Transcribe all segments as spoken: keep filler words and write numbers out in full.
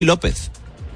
López.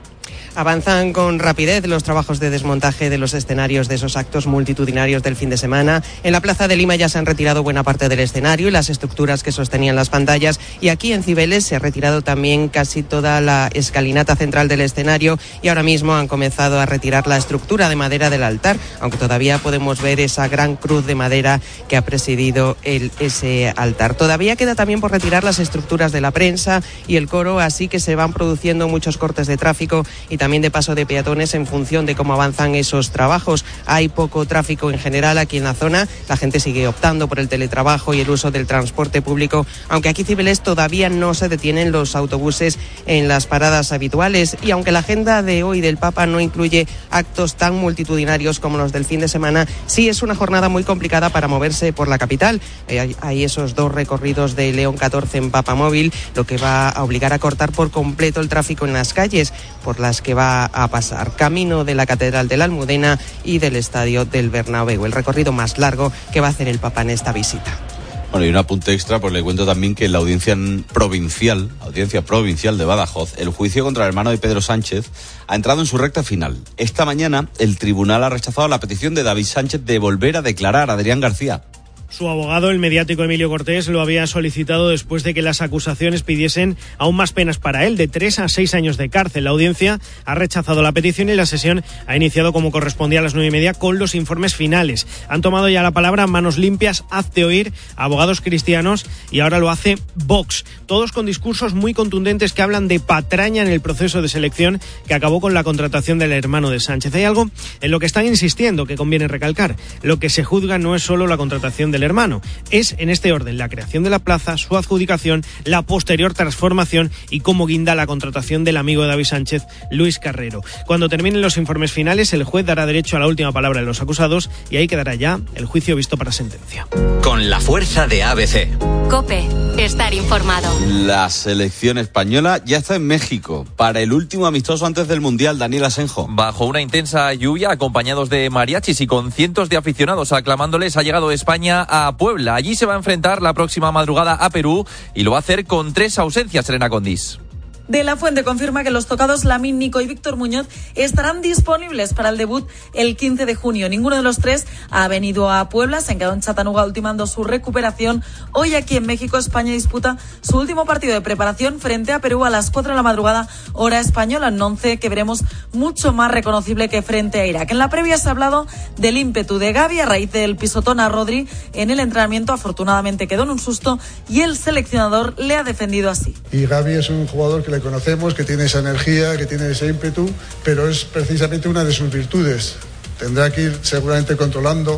Avanzan con rapidez los trabajos de desmontaje de los escenarios de esos actos multitudinarios del fin de semana. En la Plaza de Lima ya se han retirado buena parte del escenario y las estructuras que sostenían las pantallas, y aquí en Cibeles se ha retirado también casi toda la escalinata central del escenario, y ahora mismo han comenzado a retirar la estructura de madera del altar, aunque todavía podemos ver esa gran cruz de madera que ha presidido el, ese altar. Todavía queda también por retirar las estructuras de la prensa y el coro, así que se van produciendo muchos cortes de tráfico y también de paso de peatones en función de cómo avanzan esos trabajos. Hay poco tráfico en general aquí en la zona, la gente sigue optando por el teletrabajo y el uso del transporte público, aunque aquí en Cibeles todavía no se detienen los autobuses en las paradas habituales, y aunque la agenda de hoy del Papa no incluye actos tan multitudinarios como los del fin de semana, sí es una jornada muy complicada para moverse por la capital. Eh, hay, hay esos dos recorridos de León catorce en Papamóvil, lo que va a obligar a cortar por completo el tráfico en las calles por las que va a pasar, camino de la Catedral de la Almudena y del Estadio del Bernabéu, el recorrido más largo que va a hacer el Papa en esta visita. Bueno, y un apunte extra, pues le cuento también que en la audiencia provincial, audiencia provincial de Badajoz, el juicio contra el hermano de Pedro Sánchez ha entrado en su recta final. Esta mañana el tribunal ha rechazado la petición de David Sánchez de volver a declarar a Adrián García. Su abogado, el mediático Emilio Cortés, lo había solicitado después de que las acusaciones pidiesen aún más penas para él, de tres a seis años de cárcel. La audiencia ha rechazado la petición y la sesión ha iniciado como correspondía a las nueve y media con los informes finales. Han tomado ya la palabra manos limpias, hazte oír, abogados cristianos, y ahora lo hace Vox. Todos con discursos muy contundentes que hablan de patraña en el proceso de selección que acabó con la contratación del hermano de Sánchez. Hay algo en lo que están insistiendo que conviene recalcar. Lo que se juzga no es solo la contratación del hermano, es en este orden la creación de la plaza, su adjudicación, la posterior transformación y cómo guinda la contratación del amigo de David Sánchez, Luis Carrero. Cuando terminen los informes finales, el juez dará derecho a la última palabra de los acusados y ahí quedará ya el juicio visto para sentencia. Con la fuerza de A B C. COPE, estar informado. La selección española ya está en México para el último amistoso antes del Mundial. Daniel Asenjo. Bajo una intensa lluvia, acompañados de mariachis y con cientos de aficionados aclamándoles, ha llegado España a Puebla. Allí se va a enfrentar la próxima madrugada a Perú y lo va a hacer con tres ausencias, Elena Condis. De la Fuente confirma que los tocados Lamine, Nico y Víctor Muñoz estarán disponibles para el debut el quince de junio. Ninguno de los tres ha venido a Puebla, se han quedado en Chattanooga ultimando su recuperación. Hoy aquí en México, España disputa su último partido de preparación frente a Perú a las cuatro de la madrugada, hora española, en once que veremos mucho más reconocible que frente a Irak. En la previa se ha hablado del ímpetu de Gavi a raíz del pisotón a Rodri en el entrenamiento. Afortunadamente quedó en un susto y el seleccionador le ha defendido así. Y Gavi es un jugador que le conocemos, que tiene esa energía, que tiene ese ímpetu, pero es precisamente una de sus virtudes. Tendrá que ir seguramente controlando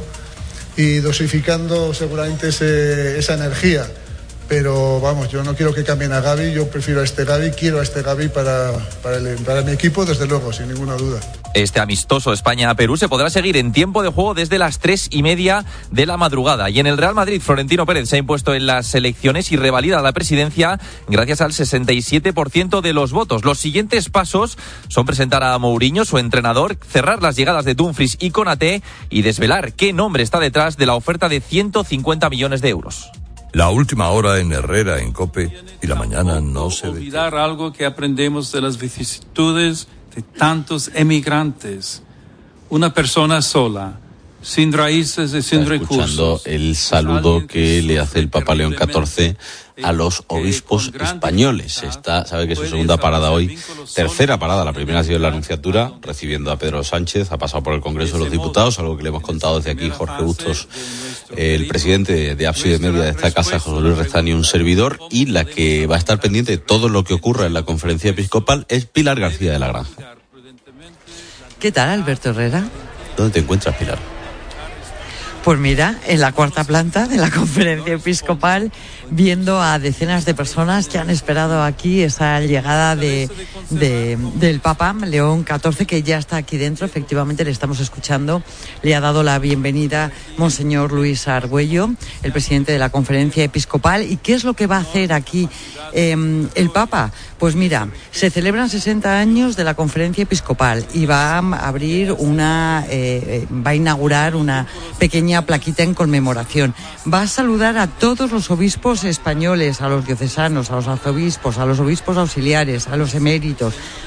y dosificando seguramente ese, esa energía. Pero vamos, yo no quiero que cambien a Gavi, yo prefiero a este Gavi, quiero a este Gavi para, para, el, para mi equipo, desde luego, sin ninguna duda. Este amistoso España-Perú se podrá seguir en tiempo de juego desde las tres y media de la madrugada. Y en el Real Madrid, Florentino Pérez se ha impuesto en las elecciones y revalida la presidencia gracias al sesenta y siete por ciento de los votos. Los siguientes pasos son presentar a Mourinho, su entrenador, cerrar las llegadas de Dumfries y Konaté y desvelar qué nombre está detrás de la oferta de ciento cincuenta millones de euros. La última hora en Herrera, en COPE, y la mañana no se ve. Olvidar algo que aprendemos de las vicisitudes de tantos emigrantes. Una persona sola, sin raíces y sin Está recursos. Escuchando el saludo que le hace el Papa León catorce a los obispos españoles. Está, sabe que es su segunda parada hoy, tercera parada, la primera ha sido en la Nunciatura, recibiendo a Pedro Sánchez, ha pasado por el Congreso de los Diputados, algo que le hemos contado desde aquí Jorge Bustos, el presidente de Ábside Media de esta casa, José Luis Restani, un servidor, y la que va a estar pendiente de todo lo que ocurra en la conferencia episcopal es Pilar García de la Granja. ¿Qué tal, Alberto Herrera? ¿Dónde te encuentras, Pilar? Pues mira, en la cuarta planta de la conferencia episcopal, viendo a decenas de personas que han esperado aquí esa llegada de, de del Papa León catorce, que ya está aquí dentro. Efectivamente le estamos escuchando. Le ha dado la bienvenida Monseñor Luis Argüello, el presidente de la conferencia episcopal. ¿Y qué es lo que va a hacer aquí eh, el Papa? Pues mira, se celebran sesenta años de la conferencia episcopal y va a abrir una, eh, va a inaugurar una pequeña pequeña plaquita en conmemoración. Va a saludar a todos los obispos españoles, a los diocesanos, a los arzobispos, a los obispos auxiliares, a los eméritos,